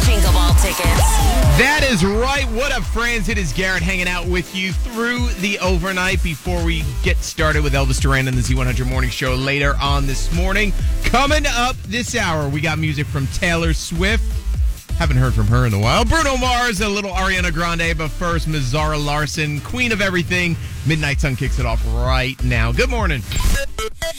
Jingle Ball tickets. That is right. What up, friends? It is Garrett hanging out with you through the overnight before we get started with Elvis Duran and the Z100 Morning Show later on this morning. Coming up this hour, we got music from Taylor Swift. Haven't heard from her in a while. Bruno Mars, a little Ariana Grande, but first, Ms. Zara Larsson, queen of everything. Midnight Sun kicks it off right now. Good morning.